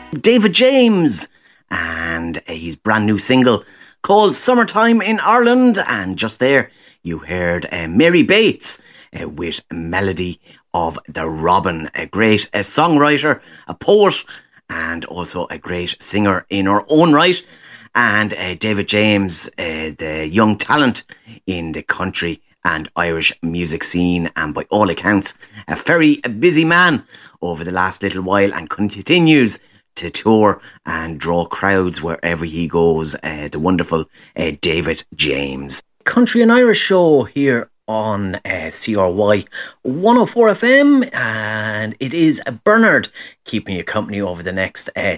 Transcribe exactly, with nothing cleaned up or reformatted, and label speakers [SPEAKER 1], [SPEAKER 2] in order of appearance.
[SPEAKER 1] David James and uh, his brand new single called Summertime in Ireland. And just there you heard uh, Mary Bates uh, with Melody of the Robin, a great uh, songwriter, a poet, and also a great singer in her own right. And uh, David James, uh, the young talent in the country and Irish music scene, and by all accounts a very busy man over the last little while, and continues to tour and draw crowds wherever he goes. Uh, the wonderful uh, David James. Country and Irish show here on uh, C R Y one oh four F M, and it is Bernard keeping you company over the next uh,